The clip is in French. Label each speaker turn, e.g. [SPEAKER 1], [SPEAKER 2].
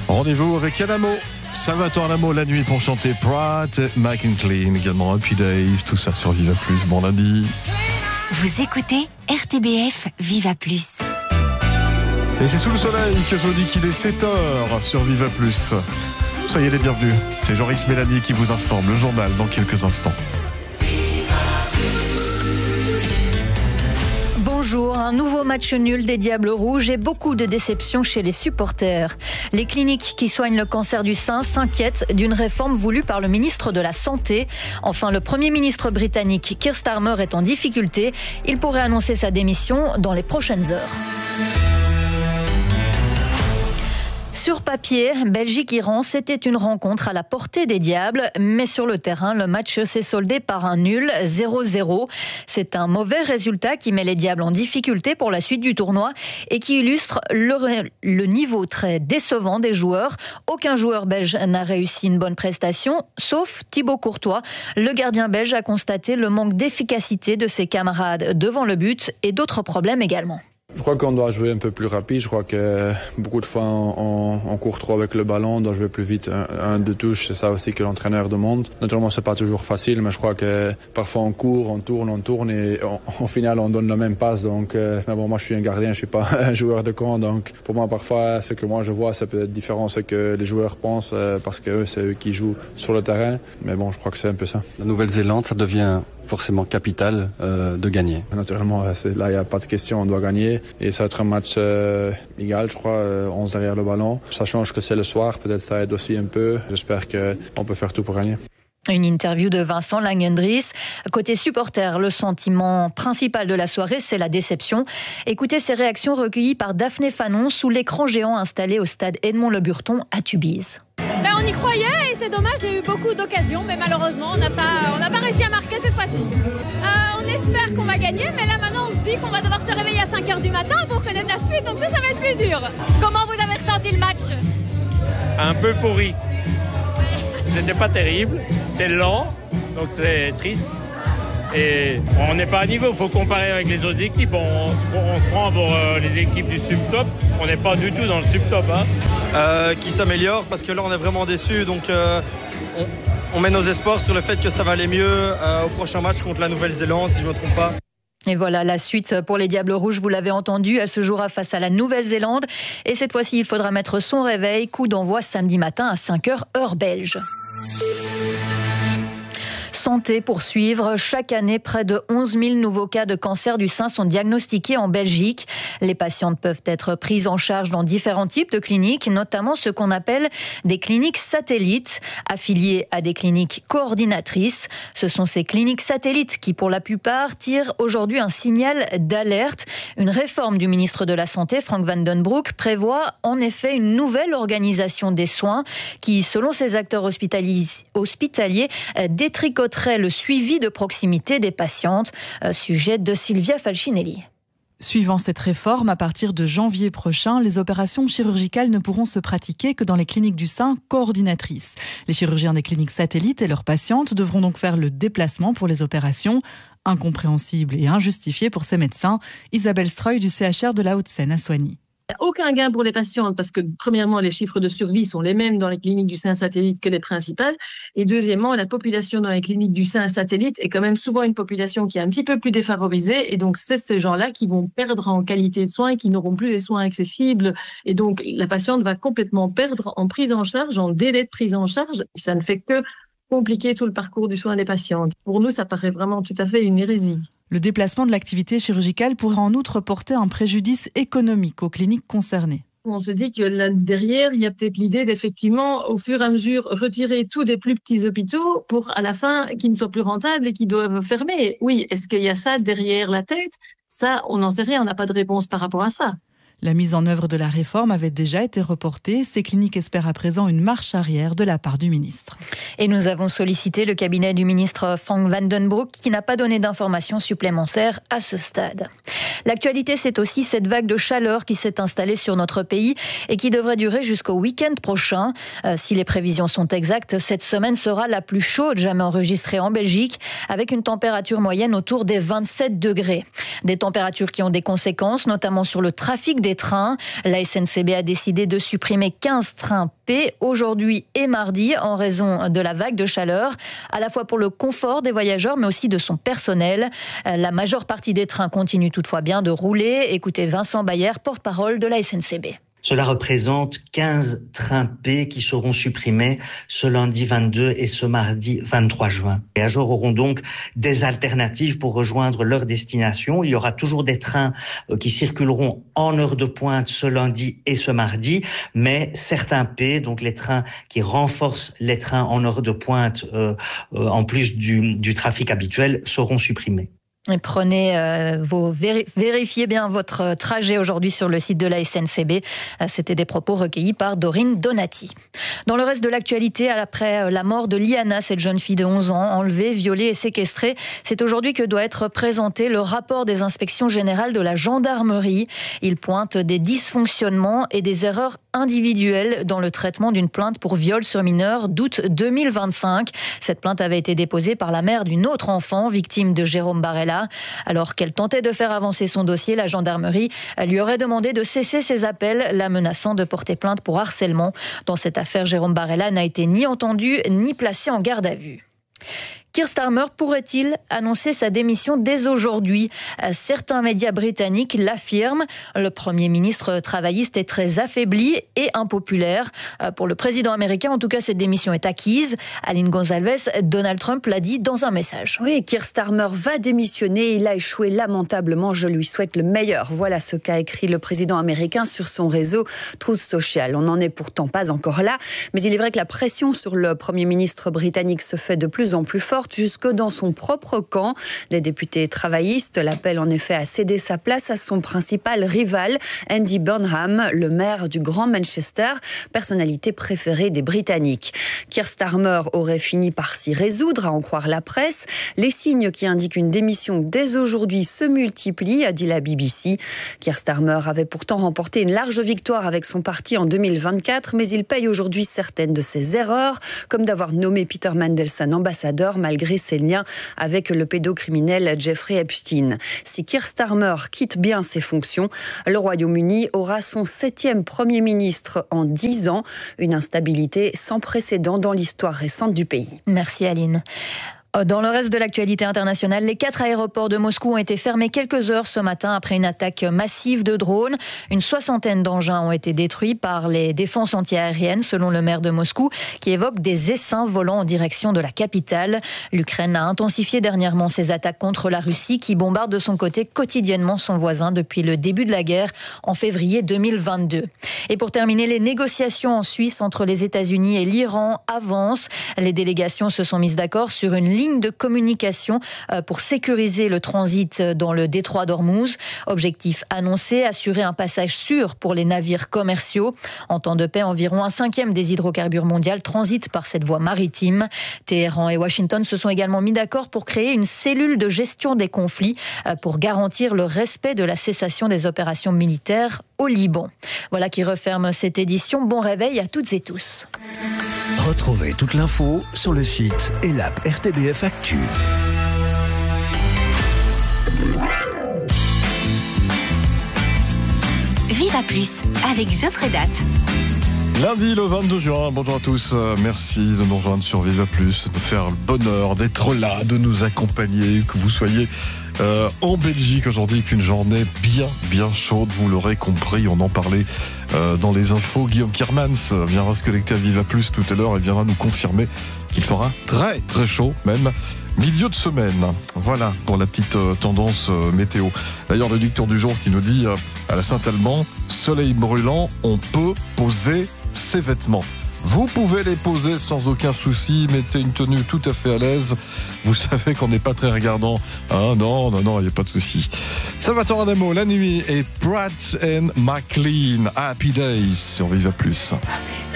[SPEAKER 1] Rendez-vous avec Adamo, Salvatore Adamo la nuit pour chanter Pride, Mac and Clean, également Happy Days, tout ça sur Viva Plus. Bon lundi.
[SPEAKER 2] Vous écoutez RTBF Viva Plus.
[SPEAKER 1] Et c'est sous le soleil que je vous dis qu'il est 7h sur Viva Plus. Soyez les bienvenus. C'est Joris Mélanie qui vous informe, le journal dans quelques instants.
[SPEAKER 3] Bonjour, un nouveau match nul des Diables Rouges et beaucoup de déceptions chez les supporters. Les cliniques qui soignent le cancer du sein s'inquiètent d'une réforme voulue par le ministre de la Santé. Enfin, le Premier ministre britannique Keir Starmer est en difficulté. Il pourrait annoncer sa démission dans les prochaines heures. Sur papier, Belgique-Iran, c'était une rencontre à la portée des Diables, mais sur le terrain, le match s'est soldé par un nul 0-0. C'est un mauvais résultat qui met les Diables en difficulté pour la suite du tournoi et qui illustre le niveau très décevant des joueurs. Aucun joueur belge n'a réussi une bonne prestation, sauf Thibaut Courtois. Le gardien belge a constaté le manque d'efficacité de ses camarades devant le but et d'autres problèmes également.
[SPEAKER 4] Je crois qu'on doit jouer un peu plus rapide. Je crois que beaucoup de fois on court trop avec le ballon, on doit jouer plus vite. Deux touches, c'est ça aussi que l'entraîneur demande. Naturellement, c'est pas toujours facile, mais je crois que parfois on court, on tourne et au final on donne la même passe. Donc, mais bon, moi je suis un gardien, je suis pas un joueur de camp. Donc pour moi, parfois, ce que moi je vois, c'est peut-être différent ce que les joueurs pensent parce que c'est eux qui jouent sur le terrain. Mais bon, je crois que c'est un peu ça.
[SPEAKER 5] La Nouvelle-Zélande, ça devient forcément capital de gagner.
[SPEAKER 4] Naturellement, là, il n'y a pas de question, on doit gagner. Et ça va être un match égal, je crois, 11 derrière le ballon. Ça change que c'est le soir, peut-être ça aide aussi un peu. J'espère qu'on peut faire tout pour gagner.
[SPEAKER 3] Une interview de Vincent Langendries. Côté supporter, le sentiment principal de la soirée, c'est la déception. Écoutez ces réactions recueillies par Daphné Fanon sous l'écran géant installé au stade Edmond-Le-Burton à Tubize.
[SPEAKER 6] On y croyait et c'est dommage, j'ai eu beaucoup d'occasions, mais malheureusement on n'a pas réussi à marquer cette fois-ci. On espère qu'on va gagner, mais là maintenant on se dit qu'on va devoir se réveiller à 5h du matin pour connaître la suite, donc ça va être plus dur. Comment vous avez ressenti le match ?
[SPEAKER 7] Un peu pourri. C'était pas terrible, c'est lent, donc c'est triste. Et on n'est pas à niveau, il faut comparer avec les autres équipes. On se prend pour les équipes du sub-top, on n'est pas du tout dans le sub-top.
[SPEAKER 8] Qui s'améliore parce que là on est vraiment déçus, donc on met nos espoirs sur le fait que ça va aller mieux au prochain match contre la Nouvelle-Zélande, si je ne me trompe pas.
[SPEAKER 3] Et voilà la suite pour les Diables Rouges, vous l'avez entendu, elle se jouera face à la Nouvelle-Zélande. Et cette fois-ci, il faudra mettre son réveil, coup d'envoi samedi matin à 5h, heure belge. Santé pour suivre. Chaque année, près de 11 000 nouveaux cas de cancer du sein sont diagnostiqués en Belgique. Les patientes peuvent être prises en charge dans différents types de cliniques, notamment ce qu'on appelle des cliniques satellites, affiliées à des cliniques coordinatrices. Ce sont ces cliniques satellites qui, pour la plupart, tirent aujourd'hui un signal d'alerte. Une réforme du ministre de la Santé, Frank Van Den Broek, prévoit en effet une nouvelle organisation des soins qui, selon ses acteurs hospitaliers, détricoterait le suivi de proximité des patientes. Sujet de Sylvia Falcinelli.
[SPEAKER 9] Suivant cette réforme, à partir de janvier prochain, les opérations chirurgicales ne pourront se pratiquer que dans les cliniques du sein coordinatrices. Les chirurgiens des cliniques satellites et leurs patientes devront donc faire le déplacement pour les opérations. Incompréhensible et injustifié pour ces médecins. Isabelle Streuil du CHR de la Haute-Seine à Soigny.
[SPEAKER 10] Aucun gain pour les patientes parce que, premièrement, les chiffres de survie sont les mêmes dans les cliniques du sein satellite que les principales. Et deuxièmement, la population dans les cliniques du sein satellite est quand même souvent une population qui est un petit peu plus défavorisée. Et donc, c'est ces gens-là qui vont perdre en qualité de soins, qui n'auront plus les soins accessibles. Et donc, la patiente va complètement perdre en prise en charge, en délai de prise en charge. Et ça ne fait que compliquer tout le parcours du soin des patientes. Pour nous, ça paraît vraiment tout à fait une hérésie.
[SPEAKER 9] Le déplacement de l'activité chirurgicale pourrait en outre porter un préjudice économique aux cliniques concernées.
[SPEAKER 10] On se dit que là derrière, il y a peut-être l'idée d'effectivement, au fur et à mesure, retirer tous des plus petits hôpitaux pour, à la fin, qu'ils ne soient plus rentables et qu'ils doivent fermer. Oui, est-ce qu'il y a ça derrière la tête ? Ça, on n'en sait rien, on n'a pas de réponse par rapport à ça.
[SPEAKER 9] La mise en œuvre de la réforme avait déjà été reportée. Ces cliniques espèrent à présent une marche arrière de la part du ministre.
[SPEAKER 3] Et nous avons sollicité le cabinet du ministre Frank Van Den Broek qui n'a pas donné d'informations supplémentaires à ce stade. L'actualité, c'est aussi cette vague de chaleur qui s'est installée sur notre pays et qui devrait durer jusqu'au week-end prochain. Si les prévisions sont exactes, cette semaine sera la plus chaude jamais enregistrée en Belgique, avec une température moyenne autour des 27 degrés. Des températures qui ont des conséquences, notamment sur le trafic des des trains. La SNCB a décidé de supprimer 15 trains P aujourd'hui et mardi en raison de la vague de chaleur, à la fois pour le confort des voyageurs mais aussi de son personnel. La majeure partie des trains continue toutefois bien de rouler. Écoutez Vincent Bayer, porte-parole de la SNCB.
[SPEAKER 11] Cela représente 15 trains P qui seront supprimés ce lundi 22 et ce mardi 23 juin. Les voyageurs auront donc des alternatives pour rejoindre leur destination. Il y aura toujours des trains qui circuleront en heure de pointe ce lundi et ce mardi, mais certains P, donc les trains qui renforcent les trains en heure de pointe en plus du trafic habituel, seront supprimés.
[SPEAKER 3] Et vérifiez bien votre trajet aujourd'hui sur le site de la SNCB. C'était des propos recueillis par Dorine Donati. Dans le reste de l'actualité, après la mort de Liana, cette jeune fille de 11 ans, enlevée, violée et séquestrée, c'est aujourd'hui que doit être présenté le rapport des inspections générales de la gendarmerie. Il pointe des dysfonctionnements et des erreurs individuelles dans le traitement d'une plainte pour viol sur mineur d'août 2025. Cette plainte avait été déposée par la mère d'une autre enfant, victime de Jérôme Barella. Alors qu'elle tentait de faire avancer son dossier, la gendarmerie lui aurait demandé de cesser ses appels, la menaçant de porter plainte pour harcèlement. Dans cette affaire, Jérôme Barella n'a été ni entendu ni placé en garde à vue. Keir Starmer pourrait-il annoncer sa démission dès aujourd'hui ? Certains médias britanniques l'affirment. Le Premier ministre travailliste est très affaibli et impopulaire. Pour le président américain, en tout cas, cette démission est acquise. Aline Gonzalez, Donald Trump l'a dit dans un message.
[SPEAKER 12] Oui, Keir Starmer va démissionner. Il a échoué lamentablement. Je lui souhaite le meilleur. Voilà ce qu'a écrit le président américain sur son réseau Truth Social. On n'en est pourtant pas encore là. Mais il est vrai que la pression sur le Premier ministre britannique se fait de plus en plus forte. Jusque dans son propre camp. Les députés travaillistes l'appellent en effet à céder sa place à son principal rival, Andy Burnham, le maire du Grand Manchester, personnalité préférée des Britanniques. Keir Starmer aurait fini par s'y résoudre, à en croire la presse. Les signes qui indiquent une démission dès aujourd'hui se multiplient, a dit la BBC. Keir Starmer avait pourtant remporté une large victoire avec son parti en 2024, mais il paye aujourd'hui certaines de ses erreurs, comme d'avoir nommé Peter Mandelson ambassadeur malgré ses liens avec le pédocriminel Jeffrey Epstein. Si Keir Starmer quitte bien ses fonctions, le Royaume-Uni aura son 7e Premier ministre en 10 ans, une instabilité sans précédent dans l'histoire récente du pays.
[SPEAKER 3] Merci Aline. Dans le reste de l'actualité internationale, les 4 aéroports de Moscou ont été fermés quelques heures ce matin après une attaque massive de drones. Une 60aine d'engins ont été détruits par les défenses antiaériennes, selon le maire de Moscou, qui évoque des essaims volant en direction de la capitale. L'Ukraine a intensifié dernièrement ses attaques contre la Russie, qui bombarde de son côté quotidiennement son voisin depuis le début de la guerre en février 2022. Et pour terminer, les négociations en Suisse entre les États-Unis et l'Iran avancent. Les délégations se sont mises d'accord sur une ligne de communication pour sécuriser le transit dans le détroit d'Ormuz. Objectif annoncé, assurer un passage sûr pour les navires commerciaux. En temps de paix, environ 1/5 des hydrocarbures mondiaux transitent par cette voie maritime. Téhéran et Washington se sont également mis d'accord pour créer une cellule de gestion des conflits pour garantir le respect de la cessation des opérations militaires au Liban. Voilà qui referme cette édition. Bon réveil à toutes et tous.
[SPEAKER 13] Retrouvez toute l'info sur le site et l'app RTBF Actu.
[SPEAKER 2] Viva Plus avec Geoffrey Date.
[SPEAKER 1] Lundi le 22 juin, bonjour à tous, merci de nous rejoindre sur Viva Plus, de faire le bonheur d'être là, de nous accompagner, que vous soyez en Belgique aujourd'hui, qu'une journée bien chaude, vous l'aurez compris, on en parlait dans les infos. Guillaume Kiermans viendra se connecter à Viva Plus tout à l'heure et viendra nous confirmer qu'il fera très chaud, même milieu de semaine. Voilà pour la petite tendance météo. D'ailleurs, le dicton du jour qui nous dit à la Saint-Alban, soleil brûlant, on peut poser ses vêtements. Vous pouvez les poser sans aucun souci, mettez une tenue tout à fait à l'aise. Vous savez qu'on n'est pas très regardant. Hein, non, il n'y a pas de souci. Salvatore Adamo, La Nuit et Pratt & McLean, Happy Days sur Viva Plus.